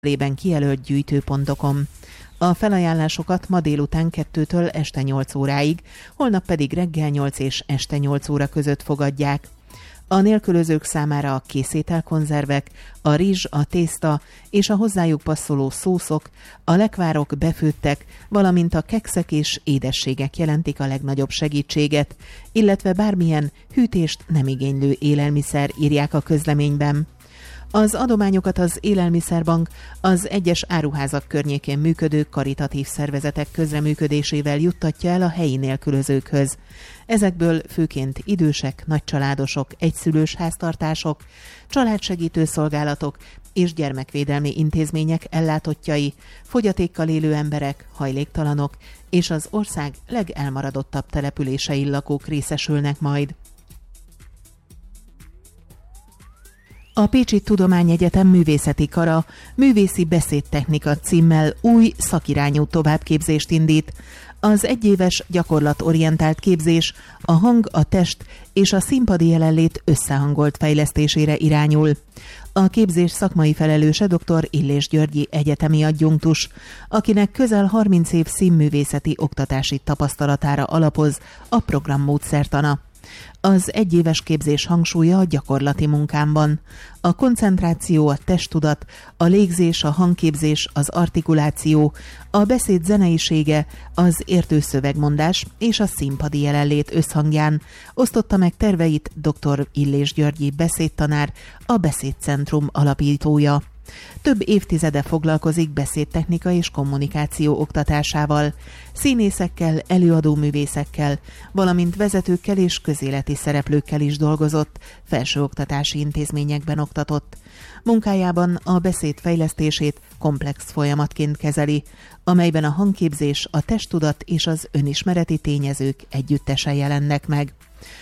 lében kijelölt gyűjtőpontokon. A felajánlásokat ma délután 2-től este 8 óráig, holnap pedig reggel 8 és este 8 óra között fogadják. A nélkülözők számára a készételkonzervek, a rizs, a tészta és a hozzájuk passzoló szószok, a lekvárok befőttek, valamint a kekszek és édességek jelentik a legnagyobb segítséget, illetve bármilyen hűtést nem igénylő élelmiszer, írják a közleményben. Az adományokat az Élelmiszerbank az egyes áruházak környékén működő karitatív szervezetek közreműködésével juttatja el a helyi nélkülözőkhöz. Ezekből főként idősek, nagycsaládosok, egyszülős háztartások, családsegítő szolgálatok és gyermekvédelmi intézmények ellátottjai, fogyatékkal élő emberek, hajléktalanok és az ország legelmaradottabb településein lakók részesülnek majd. A Pécsi Tudományegyetem Művészeti Kara Művészi Beszédtechnika címmel új szakirányú továbbképzést indít. Az egyéves gyakorlatorientált képzés a hang, a test és a színpadi jelenlét összehangolt fejlesztésére irányul. A képzés szakmai felelőse dr. Illés Györgyi egyetemi adjunktus, akinek közel 30 év színművészeti oktatási tapasztalatára alapoz a program módszertana. Az egyéves képzés hangsúlya a gyakorlati munkámban. A koncentráció, a testtudat, a légzés, a hangképzés, az artikuláció, a beszéd zeneisége, az értő szövegmondás és a színpadi jelenlét összhangján osztotta meg terveit dr. Illés Györgyi beszédtanár, a Beszédcentrum alapítója. Több évtizede foglalkozik beszédtechnika és kommunikáció oktatásával, színészekkel, előadóművészekkel, valamint vezetőkkel és közéleti szereplőkkel is dolgozott, felsőoktatási intézményekben oktatott. Munkájában a beszéd fejlesztését komplex folyamatként kezeli, amelyben a hangképzés, a testtudat és az önismereti tényezők együttesen jelennek meg.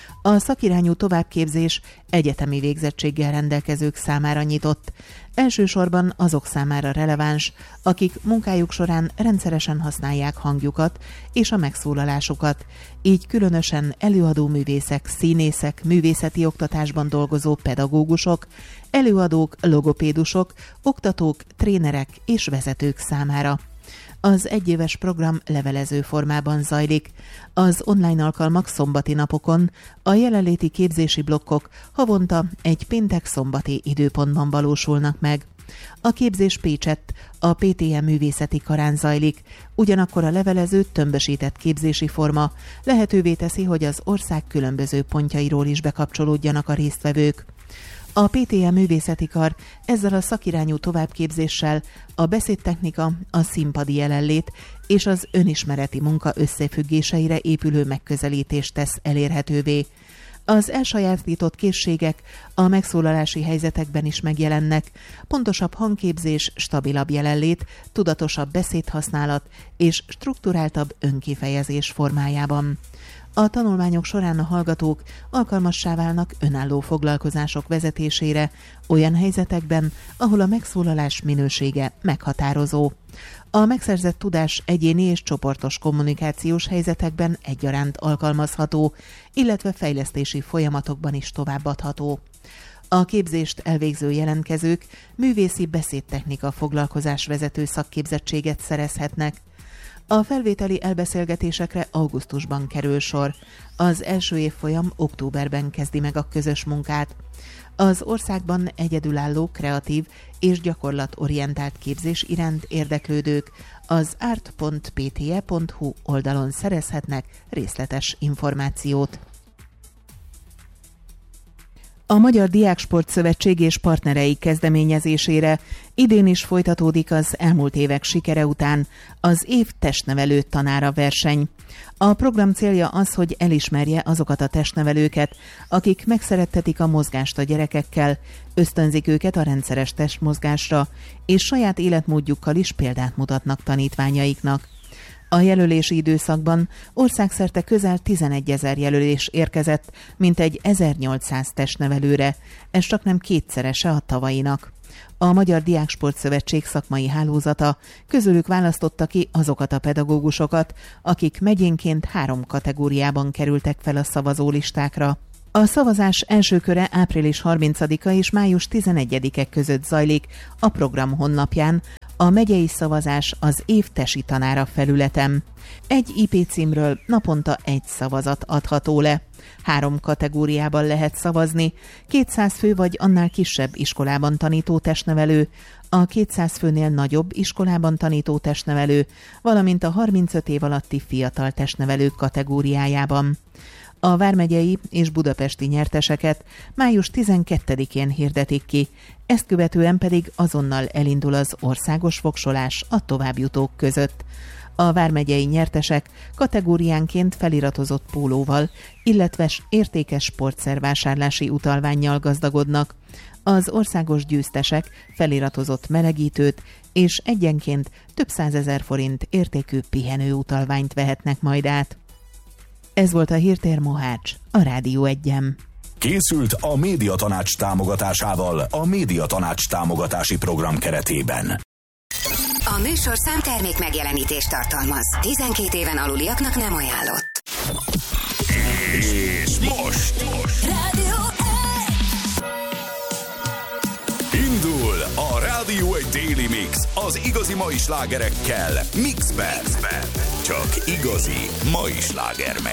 A szakirányú továbbképzés egyetemi végzettséggel rendelkezők számára nyitott, elsősorban azok számára releváns, akik munkájuk során rendszeresen használják hangjukat és a megszólalásukat, így különösen előadóművészek, színészek, művészeti oktatásban dolgozó pedagógusok, előadók, logopédusok, oktatók, trénerek és vezetők számára. Az egyéves program levelező formában zajlik. Az online alkalmak szombati napokon, a jelenléti képzési blokkok havonta egy péntek-szombati időpontban valósulnak meg. A képzés Pécsett, a PTM Művészeti Karán zajlik, ugyanakkor a levelező tömbösített képzési forma lehetővé teszi, hogy az ország különböző pontjairól is bekapcsolódjanak a résztvevők. A PTM Művészeti Kar ezzel a szakirányú továbbképzéssel a beszédtechnika, a színpadi jelenlét és az önismereti munka összefüggéseire épülő megközelítést tesz elérhetővé. Az elsajátított készségek a megszólalási helyzetekben is megjelennek, pontosabb hangképzés, stabilabb jelenlét, tudatosabb beszédhasználat és strukturáltabb önkifejezés formájában. A tanulmányok során a hallgatók alkalmassá válnak önálló foglalkozások vezetésére olyan helyzetekben, ahol a megszólalás minősége meghatározó. A megszerzett tudás egyéni és csoportos kommunikációs helyzetekben egyaránt alkalmazható, illetve fejlesztési folyamatokban is továbbadható. A képzést elvégző jelentkezők művészi beszédtechnika foglalkozásvezető szakképzettséget szerezhetnek. A felvételi elbeszélgetésekre augusztusban kerül sor. Az első évfolyam októberben kezdi meg a közös munkát. Az országban egyedülálló, kreatív és gyakorlatorientált képzés iránt érdeklődők az art.pte.hu oldalon szerezhetnek részletes információt. A Magyar Diáksport Szövetség és partnerei kezdeményezésére idén is folytatódik az elmúlt évek sikere után az év testnevelő tanára verseny. A program célja az, hogy elismerje azokat a testnevelőket, akik megszerettetik a mozgást a gyerekekkel, ösztönzik őket a rendszeres testmozgásra, és saját életmódjukkal is példát mutatnak tanítványaiknak. A jelölési időszakban országszerte közel 11 000 jelölés érkezett, mintegy 1800 testnevelőre, ez csaknem kétszerese a tavalyinak. A Magyar Diáksport Szövetség szakmai hálózata közülük választotta ki azokat a pedagógusokat, akik megyénként 3 kategóriában kerültek fel a szavazólistákra. A szavazás első köre április 30-a és május 11-e között zajlik a program honlapján, a megyei szavazás az év tesi tanára felületen. Egy IP címről naponta egy szavazat adható le. 3 kategóriában lehet szavazni: 200 fő vagy annál kisebb iskolában tanító testnevelő, a 200 főnél nagyobb iskolában tanító testnevelő, valamint a 35 év alatti fiatal testnevelők kategóriájában. A vármegyei és budapesti nyerteseket május 12-én hirdetik ki, ezt követően pedig azonnal elindul az országos voksolás a továbbjutók között. A vármegyei nyertesek kategóriánként feliratozott pólóval, illetve értékes sportszervásárlási utalvánnyal gazdagodnak. Az országos győztesek feliratozott melegítőt és egyenként több 100 000 forint értékű pihenő utalványt vehetnek majd át. Ez volt a Hírtér Mohács, a Rádió 1-en. Készült a Médiatanács támogatásával a Médiatanács támogatási program keretében. A műsorszám termék megjelenítést tartalmaz. 12 éven aluliaknak nem ajánlott. És most Rádió 1! Indul a Rádió 1 Daily Mix az igazi mai slágerekkel Mixben. Csak igazi mai slágermix.